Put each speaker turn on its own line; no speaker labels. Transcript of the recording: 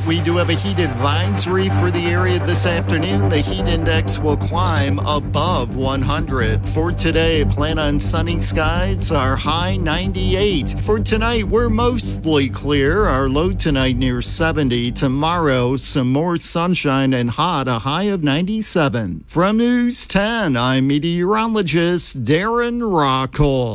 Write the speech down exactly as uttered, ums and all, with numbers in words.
We do have a heat advisory for the area this afternoon. The heat index will climb above one hundred. For today, plan on sunny skies, our high ninety-eight. For tonight, we're mostly clear. Our low tonight near seventy. Tomorrow, some more sunshine and hot, a high of ninety-seven. From News ten, I'm meteorologist Darren Rockall.